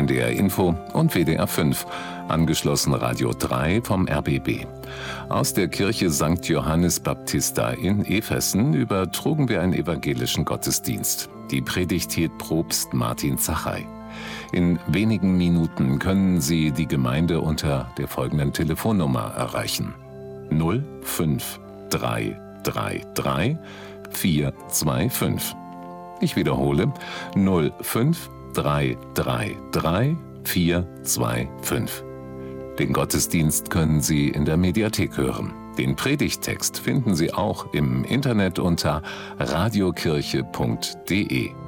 NDR Info und WDR 5, angeschlossen Radio 3 vom RBB. Aus der Kirche St. Johannes Baptista in Efessen übertrugen wir einen evangelischen Gottesdienst. Die Predigt hielt Propst Martin Zachey. In wenigen Minuten können Sie die Gemeinde unter der folgenden Telefonnummer erreichen: 05333 425. Ich wiederhole: 05333 425. Den Gottesdienst können Sie in der Mediathek hören. Den Predigttext finden Sie auch im Internet unter radiokirche.de.